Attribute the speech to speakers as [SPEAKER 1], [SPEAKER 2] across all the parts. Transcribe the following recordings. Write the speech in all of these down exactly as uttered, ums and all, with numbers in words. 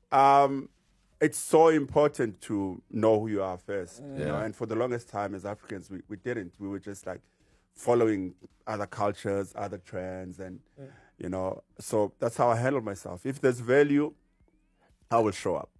[SPEAKER 1] Um, it's so important to know who you are first.
[SPEAKER 2] Yeah.
[SPEAKER 1] You know, and for the longest time as Africans, we, we didn't. We were just like following other cultures, other trends, and
[SPEAKER 2] yeah.
[SPEAKER 1] you know. So that's how I handle myself. If there's value, I will show up.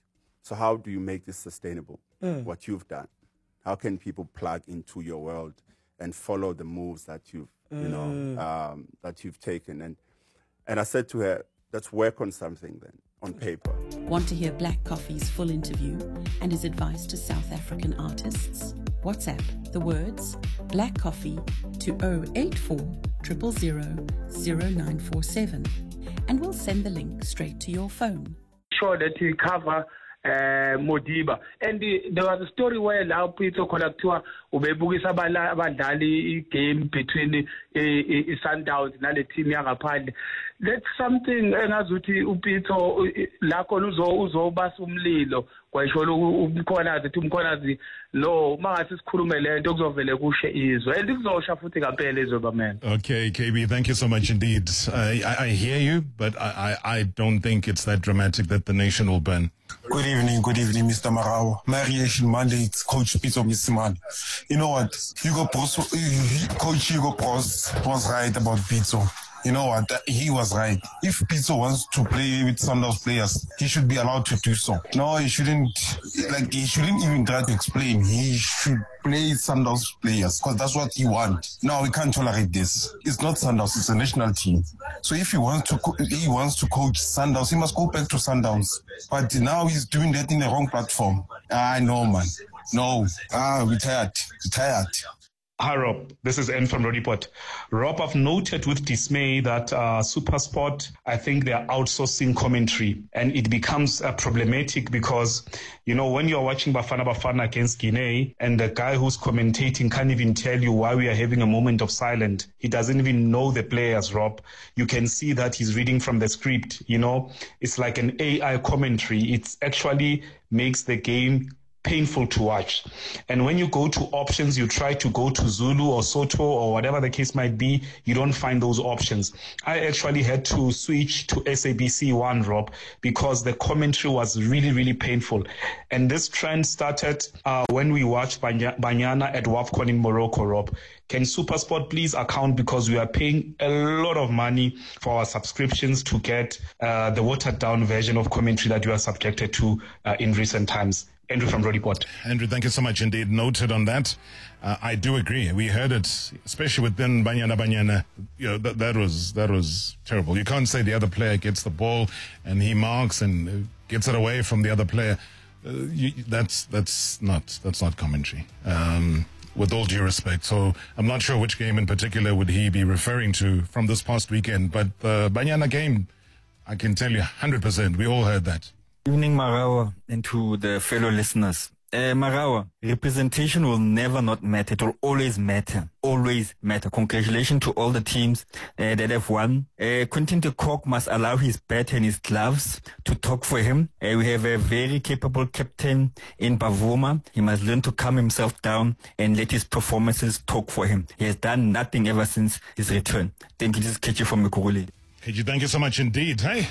[SPEAKER 1] So how do you make this sustainable? Mm. What you've done. How can people plug into your world and follow the moves that you've, mm. you know, um, that you've taken? And and I said to her, let's work on something then, on paper.
[SPEAKER 3] Want to hear Black Coffee's full interview and his advice to South African artists? WhatsApp the words Black Coffee to zero eight four zero zero zero zero nine four seven and we'll send the link straight to your phone.
[SPEAKER 4] Sure that we cover Uh, Modiba. And the, there was a story where now Peter Kolaktua ubebukisa abadlali game between uh, Sundowns and the team yangaphandle. That's something engazuthi uPeter lakho uzo uzobasa umlilo kwasho umkhonazi thi umkhonazi lo mangathi sikhulume lento kuzovele kushe izwe and kuzosha futhi kampela izwe bamene.
[SPEAKER 5] Okay, K B, thank you so much indeed. Uh, I, I hear you, but I, I, I don't think it's that dramatic that the nation will burn.
[SPEAKER 6] Good evening, good evening, Mister Marawa. My reaction Monday, it's Coach Pitso Misiman. You know what? Hugo Bros, Coach Hugo Bros was right about Pitso. You know what? He was right. If Pitso wants to play with some of those players, he should be allowed to do so. No, he shouldn't, like, he shouldn't even try to explain. He should play some of those players because that's what he wants. No, we can't tolerate this. It's not Sundowns, it's a national team. So if he wants to, co- he wants to coach Sundowns, he must go back to Sundowns. But now he's doing that in the wrong platform. I know, man. No. Ah, we're tired. We're tired.
[SPEAKER 7] Hi, Rob. This is N from Rodipot. Rob, I've noted with dismay that uh, SuperSport, I think they're outsourcing commentary, and it becomes uh, problematic because, you know, when you're watching Bafana Bafana against Guinea and the guy who's commentating can't even tell you why we are having a moment of silence. He doesn't even know the players, Rob. You can see that he's reading from the script, you know. It's like an A I commentary. It actually makes the game painful to watch. And when you go to options, you try to go to Zulu or Soto or whatever the case might be, you don't find those options. I actually had to switch to S A B C one, Rob, because the commentary was really, really painful. And this trend started uh, when we watched Bany- Banyana at WAFCON in Morocco, Rob. Can SuperSport please account, because we are paying a lot of money for our subscriptions to get uh, the watered down version of commentary that we are subjected to uh, in recent times. Andrew from Rodipot.
[SPEAKER 5] Andrew, thank you so much indeed. Noted on that. Uh, I do agree. We heard it, especially within Banyana Banyana. You know, that, that was that was terrible. You can't say the other player gets the ball and he marks and gets it away from the other player. Uh, you, that's that's not that's not commentary. Um, with all due respect. So I'm not sure which game in particular would he be referring to from this past weekend. But the Banyana game, I can tell you one hundred percent. We all heard that.
[SPEAKER 8] Evening, Marawa, and to the fellow listeners. Uh, Marawa, representation will never not matter. It will always matter. Always matter. Congratulations to all the teams uh, that have won. Uh, Quentin de Kock must allow his bat and his gloves to talk for him. Uh, we have a very capable captain in Bavuma. He must learn to calm himself down and let his performances talk for him. He has done nothing ever since his return. Thank you. This is Kechi from Mikuruli.
[SPEAKER 5] Kechi, thank you so much indeed. Hey.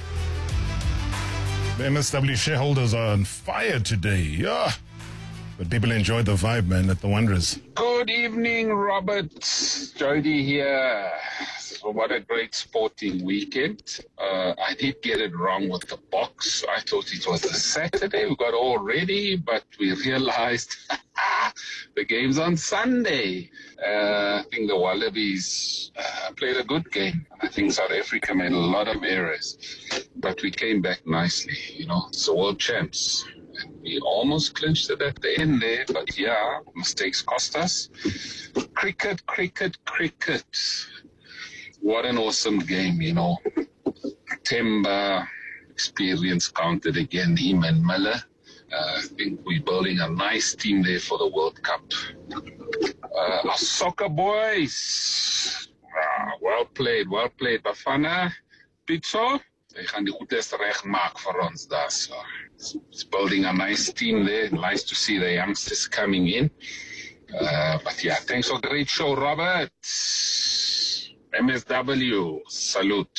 [SPEAKER 5] The M S W shareholders are on fire today. Yeah. But people enjoyed the vibe, man, at the Wanderers.
[SPEAKER 9] Good evening, Robert. Jody here. So what a great sporting weekend. Uh, I did get it wrong with the box. I thought it was a Saturday. We got all ready, but we realized the game's on Sunday. Uh, I think the Wallabies uh, played a good game. I think South Africa made a lot of errors, but we came back nicely. You know, it's the world champs. And we almost clinched it at the end there, but yeah, mistakes cost us. Cricket, cricket, cricket. What an awesome game, you know. Temba experience counted again, him and Miller. Uh, I think we're building a nice team there for the World Cup. Uh, our soccer boys. Ah, well played, well played. Bafana, Pitso. They gaan die goedes reg maak vir ons daar. So it's building a nice team there. Nice to see the youngsters coming in. Uh, but yeah, thanks for a great show, Robert. M S W, salute.